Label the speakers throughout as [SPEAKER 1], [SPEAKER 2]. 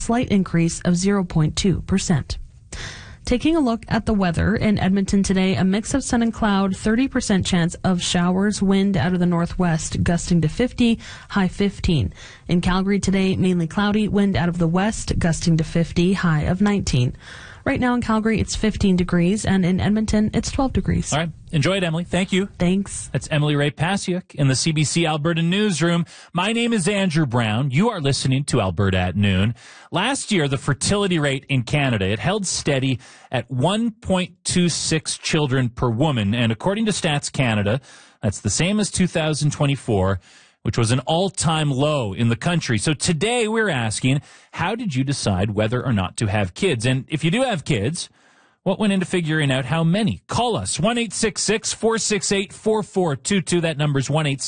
[SPEAKER 1] slight increase of 0.2%. Taking a look at the weather in Edmonton today, a mix of sun and cloud, 30% chance of showers, wind out of the northwest, gusting to 50, high 15. In Calgary today, mainly cloudy, wind out of the west, gusting to 50, high of 19. Right now in Calgary, it's 15 degrees, and in Edmonton, it's 12 degrees.
[SPEAKER 2] All right. Enjoy it, Emily. Thank you.
[SPEAKER 1] Thanks.
[SPEAKER 2] That's Emily Ray Pasiuk in the CBC Alberta newsroom. My name is Andrew Brown. You are listening to Alberta at Noon. Last year, the fertility rate in Canada, it held steady at 1.26 children per woman. And according to Stats Canada, that's the same as 2024, which was an all-time low in the country. So today we're asking, how did you decide whether or not to have kids? And if you do have kids, what went into figuring out how many? Call us, 1-866-468-4422. That number's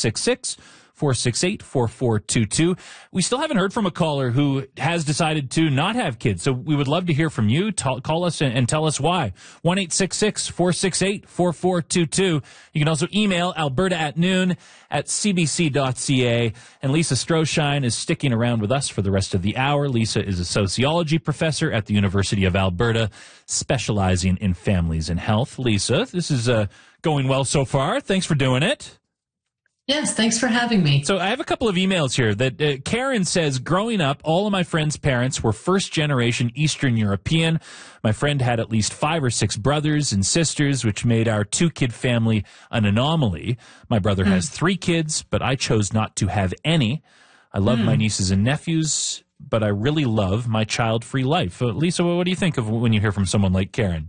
[SPEAKER 2] 1-866-468-4422. We still haven't heard from a caller who has decided to not have kids, so we would love to hear from you. Call us and tell us why. 1-866-468-4422. You can also email alberta@noon@cbc.ca. And Lisa Stroshine is sticking around with us for the rest of the hour. Lisa is a sociology professor at the University of Alberta, specializing in families and health. Lisa, this is going well so far. Thanks for doing it.
[SPEAKER 3] Yes, thanks for having me.
[SPEAKER 2] So I have a couple of emails here that Karen says, growing up, all of my friends' parents were first-generation Eastern European. My friend had at least 5 or 6 brothers and sisters, which made our 2-kid family an anomaly. My brother has 3 kids, but I chose not to have any. I love my nieces and nephews, but I really love my child-free life. Lisa, what do you think of when you hear from someone like Karen?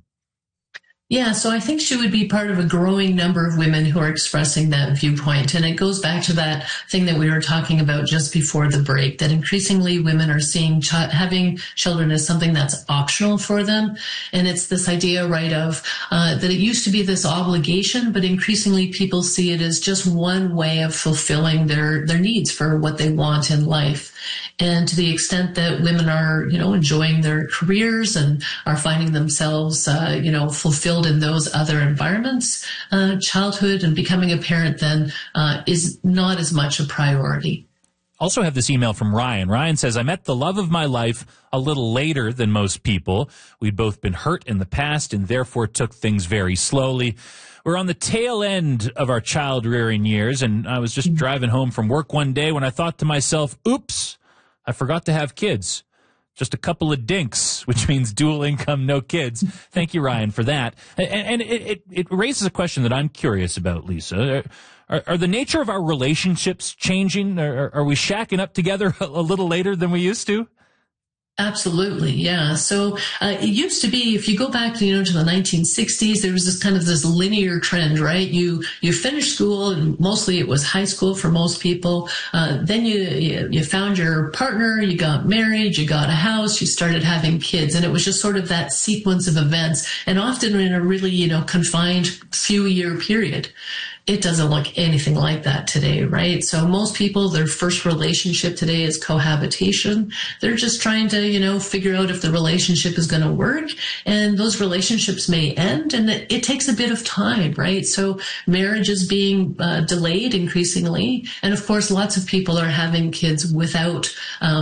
[SPEAKER 3] Yeah, so I think she would be part of a growing number of women who are expressing that viewpoint. And it goes back to that thing that we were talking about just before the break, that increasingly women are seeing having children as something that's optional for them. And it's this idea, right, of that it used to be this obligation, but increasingly people see it as just one way of fulfilling their needs for what they want in life. And to the extent that women are, enjoying their careers and are finding themselves, fulfilled in those other environments, childhood and becoming a parent then is not as much a priority.
[SPEAKER 2] Also have this email from Ryan. Ryan says, I met the love of my life a little later than most people. We'd both been hurt in the past and therefore took things very slowly. We're on the tail end of our child-rearing years, and I was just driving home from work one day when I thought to myself, oops, I forgot to have kids. Just a couple of dinks, which means dual income, no kids. Thank you, Ryan, for that. And it raises a question that I'm curious about, Lisa. Are the nature of our relationships changing? Are we shacking up together a little later than we used to?
[SPEAKER 3] Absolutely, yeah. So it used to be, if you go back, to the 1960s, there was this linear trend, right? You finished school, and mostly it was high school for most people. Then you found your partner, you got married, you got a house, you started having kids, and it was just sort of that sequence of events, and often in a really confined few-year period. It doesn't look anything like that today, right? So most people, their first relationship today is cohabitation. They're just trying to, figure out if the relationship is going to work. And those relationships may end, and it takes a bit of time, right? So marriage is being delayed increasingly. And of course, lots of people are having kids without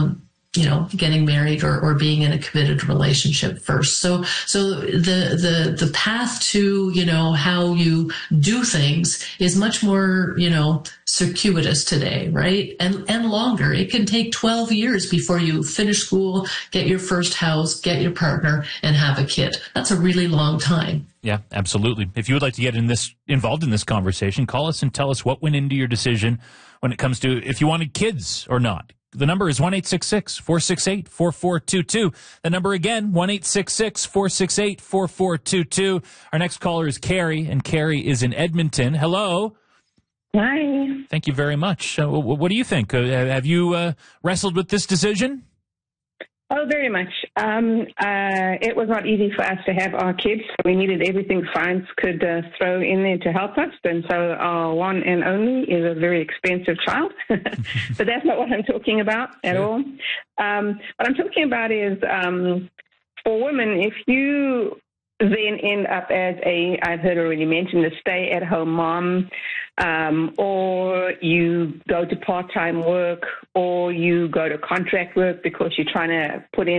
[SPEAKER 3] getting married or being in a committed relationship first. So the path to, how you do things is much more, circuitous today, right? And longer. It can take 12 years before you finish school, get your first house, get your partner, and have a kid. That's a really long time.
[SPEAKER 2] Yeah, absolutely. If you would like to get involved in this conversation, call us and tell us what went into your decision when it comes to if you wanted kids or not. The number is 1-866-468-4422. The number again, 1-866-468-4422. Our next caller is Carrie, and Carrie is in Edmonton. Hello.
[SPEAKER 4] Hi.
[SPEAKER 2] Thank you very much. What do you think? Have you wrestled with this decision?
[SPEAKER 4] Oh, very much. It was not easy for us to have our kids. So we needed everything science could throw in there to help us. And so our one and only is a very expensive child. But that's not what I'm talking about at all. What I'm talking about is for women, if you then end up as I've heard already mentioned, a stay-at-home mom, or you go to part-time work, or you go to contract work because you're trying to put in